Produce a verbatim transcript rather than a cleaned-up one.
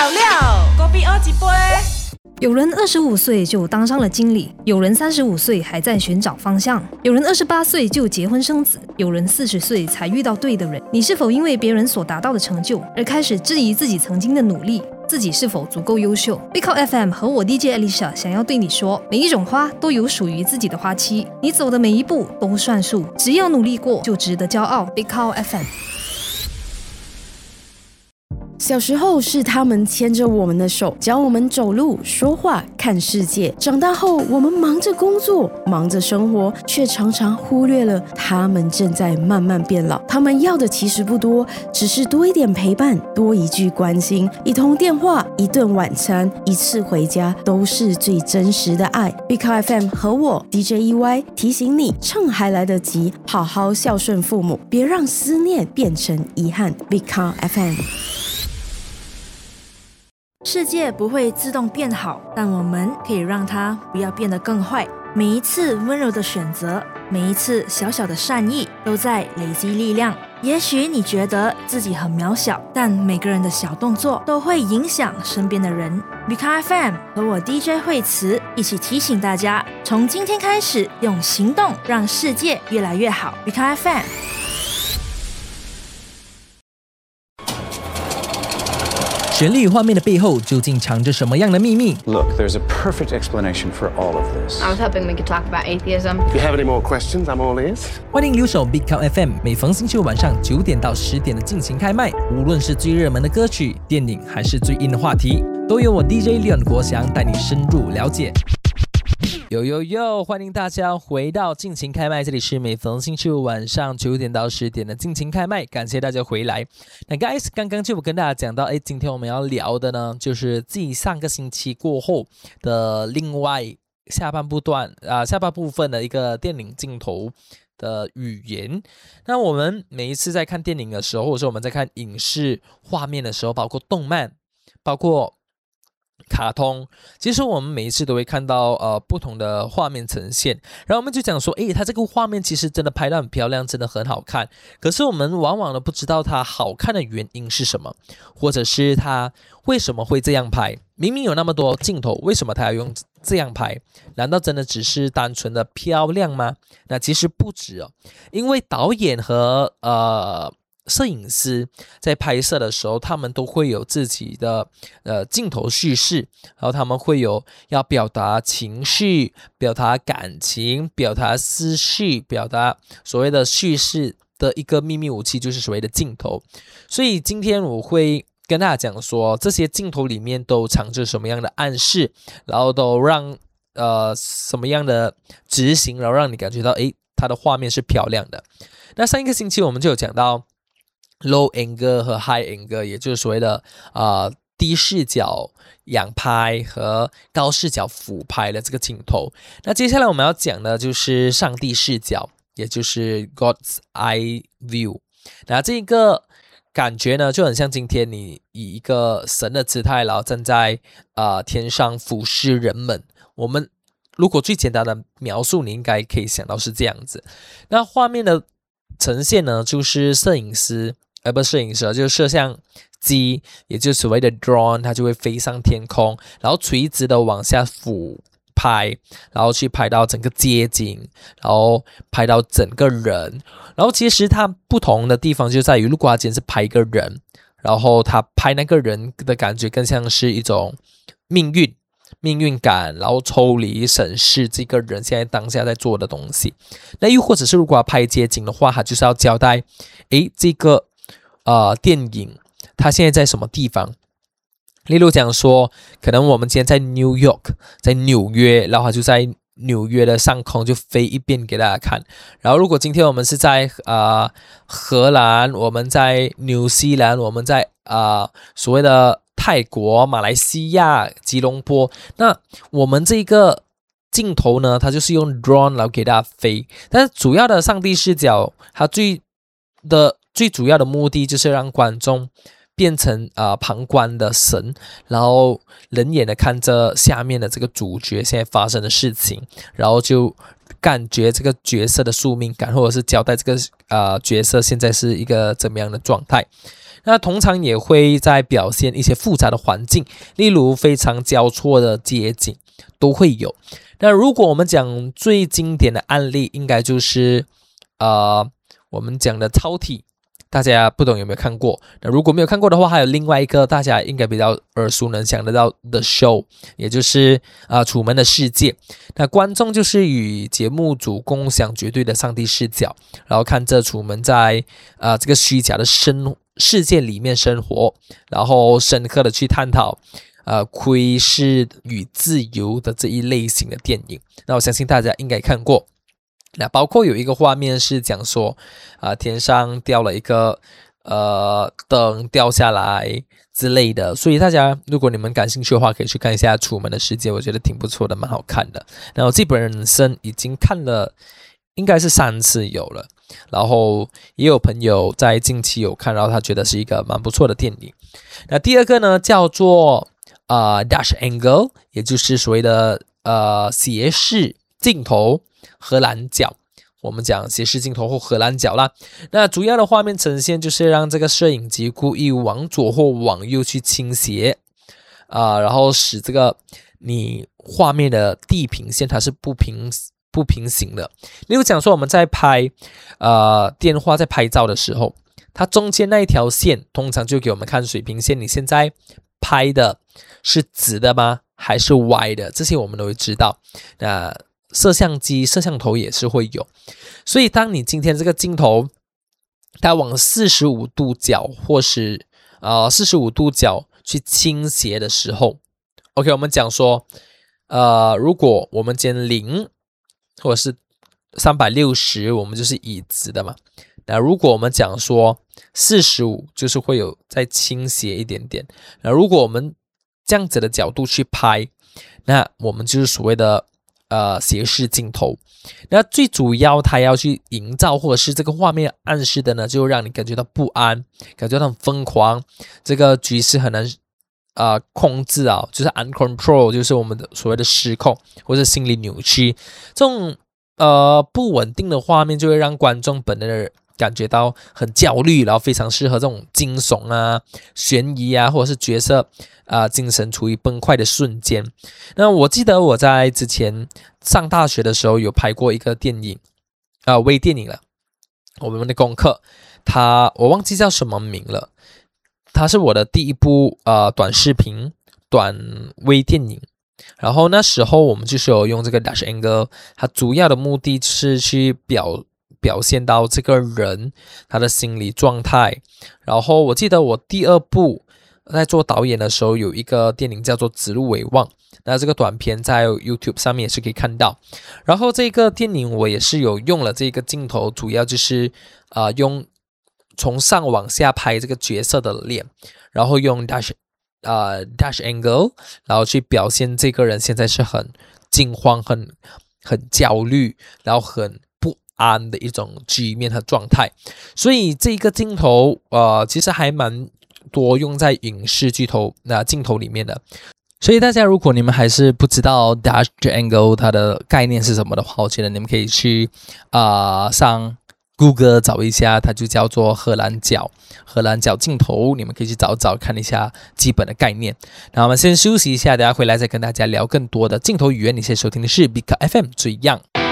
好料，隔壁二几杯。 有人二十五岁就当上了经理，有人三十五岁还在寻找方向，有人二十八岁就结婚生子，有人四十岁才遇到对的人。你是否因为别人所达到的成就而开始质疑自己曾经的努力？自己是否足够优秀？ Big Call F M 和我 D J Alicia 想要对你说，每一种花都有属于自己的花期，你走的每一步都算数，只要努力过就值得骄傲。 Big Call F M。 小时候是他们牵着我们的手，教我们走路、说话、看世界。长大后，我们忙着工作，忙着生活，却常常忽略了他们正在慢慢变老。他们要的其实不多，只是多一点陪伴，多一句关心，一通电话，一顿晚餐，一次回家，都是最真实的爱。Big Call F M 和我 D J E Y 提醒你，趁还来得及，好好孝顺父母，别让思念变成遗憾。Big Call F M。 世界不会自动变好，但我们可以让它不要变得更坏。每一次温柔的选择，每一次小小的善意，都在累积力量。也许你觉得自己很渺小，但每个人的小动作都会影响身边的人。Big Call F M 和我 D J 惠慈一起提醒大家，从今天开始，用行动让世界越来越好。Big Call F M。 旋律与画面的背后究竟藏着什么样的秘密？ Look, there's a perfect explanation for all of this. I was hoping we could talk about atheism. If you have any more questions, I'm all ears. 欢迎留守 Big Call F M， 每逢星期五晚上九点到十点的尽情开麦。无论是最热门的歌曲、电影，还是最硬的话题，都由我 D J Leon 国祥带你深入了解。呦呦呦！欢迎大家回到尽情开麦，这里是每逢星期五晚上九点到十点的尽情开麦，感谢大家回来。那 guys， 刚刚就跟大家讲到，哎，今天我们要聊的呢，就是继上个星期过后的另外下半部段啊、呃，下半部分的一个电影镜头的语言。那我们每一次在看电影的时候，或者说我们在看影视画面的时候，包括动漫，包括卡通，其实我们每一次都会看到呃不同的画面呈现，然后我们就讲说，诶，它这个画面其实真的拍得很漂亮，真的很好看，可是我们往往都不知道它好看的原因是什么，或者是它为什么会这样拍，明明有那么多镜头，为什么它要用这样拍？难道真的只是单纯的漂亮吗？那其实不止哦，因为导演和呃摄影师在拍摄的时候，他们都会有自己的呃镜头叙事，然后他们会有要表达情绪、表达感情、表达思绪、表达所谓的叙事的一个秘密武器，就是所谓的镜头。所以今天我会跟大家讲说，这些镜头里面都藏着什么样的暗示，然后都让呃什么样的执行，然后让你感觉到诶，它的画面是漂亮的。那上一个星期我们就有讲到low angle 和 high angle， 也就是所谓的呃低视角仰拍和高视角俯拍的这个镜头。那接下来我们要讲的就是上帝视角，也就是 God's eye view。那这个感觉呢，就很像今天你以一个神的姿态，然后站在呃天上俯视人们。我们如果最简单的描述，你应该可以想到是这样子。那画面的呈现呢，就是摄影师。而不是摄影师，就是摄像机，也就是所谓的 drone， 它就会飞上天空，然后垂直的往下俯拍，然后去拍到整个街景，然后拍到整个人。然后其实它不同的地方就在于，如果它今天是拍一个人，然后他拍那个人的感觉更像是一种命运命运感，然后抽离审视这个人现在当下在做的东西。那又或者是如果要拍街景的话，它就是要交代诶这个呃，电影它现在在什么地方？例如讲说，可能我们今天在 New York， 在纽约，然后它就在纽约的上空就飞一遍给大家看。然后如果今天我们是在呃荷兰，我们在纽西兰，我们在呃所谓的泰国、马来西亚、吉隆坡，那我们这个镜头呢，它就是用 drone 然后给大家飞。但是主要的上帝视角，它最的最主要的目的就是让观众变成呃旁观的神，然后冷眼的看着下面的这个主角现在发生的事情，然后就感觉这个角色的宿命感，或者是交代这个呃角色现在是一个怎么样的状态。 那通常也会在表现一些复杂的环境，例如非常交错的街景都会有。那如果我们讲最经典的案例，应该就是呃我们讲的超体，大家不懂有没有看过？那如果没有看过的话，还有另外一个大家应该比较耳熟能详的叫 The Show， 也就是啊、呃、楚门的世界。那观众就是与节目组共享绝对的上帝视角，然后看着楚门在啊、呃、这个虚假的生世界里面生活，然后深刻的去探讨呃窥视与自由的这一类型的电影。那我相信大家应该看过。那包括有一个画面是讲说啊、呃、天上掉了一个呃灯掉下来之类的，所以大家如果你们感兴趣的话，可以去看一下《楚门的世界》，我觉得挺不错的，蛮好看的。然后这本人生已经看了应该是三次有了，然后也有朋友在近期有看，然后他觉得是一个蛮不错的电影。那第二个呢叫做呃 Dutch Angle， 也就是所谓的呃斜视镜头荷兰脚，我们讲斜视镜头或荷兰脚啦。那主要的画面呈现就是让这个摄影机故意往左或往右去倾斜啊、呃，然后使这个你画面的地平线它是不平不平行的。例如讲说我们在拍呃电话在拍照的时候，它中间那一条线通常就给我们看水平线，你现在拍的是直的吗还是歪的，这些我们都会知道。那摄像机摄像头也是会有，所以当你今天这个镜头它往四十五度角或是呃四十五度角去倾斜的时候 OK 我们讲说呃如果我们今天零或者是三百六十我们就是以直的嘛，那如果我们讲说四十五就是会有再倾斜一点点，那如果我们这样子的角度去拍，那我们就是所谓的呃斜视镜头。那最主要它要去营造或者是这个画面暗示的呢，就让你感觉到不安，感觉到很疯狂，这个局势很难呃控制啊，就是 uncontrol， 就是我们的所谓的失控或者心理扭曲。这种呃不稳定的画面就会让观众本能的感觉到很焦虑，然后非常适合这种惊悚啊、悬疑啊，或者是角色啊、呃、精神处于崩溃的瞬间。那我记得我在之前上大学的时候有拍过一个电影，啊、呃、微电影了，我们的功课，它我忘记叫什么名了，它是我的第一部呃短视频短微电影。然后那时候我们就是有用这个 Dutch Angle， 它主要的目的是去表表现到这个人他的心理状态。然后我记得我第二部在做导演的时候有一个电影叫做《指鹿为望》，那这个短片在 YouTube 上面也是可以看到。然后这个电影我也是有用了这个镜头，主要就是呃用从上往下拍这个角色的脸，然后用 Dutch 呃 Dutch Angle， 然后去表现这个人现在是很惊慌、很很焦虑，然后很不安的一种局面和状态。所以这个镜头呃其实还蛮多用在影视剧头那、呃、镜头里面的。所以大家如果你们还是不知道 Dutch Angle 它的概念是什么的话，我觉得你们可以去啊、呃、上 Google 找一下，它就叫做荷兰脚荷兰脚镜头，你们可以去找找看一下基本的概念。那我们先休息一下，等下回来再跟大家聊更多的镜头语言。你现在收听的是 Big F M 最样。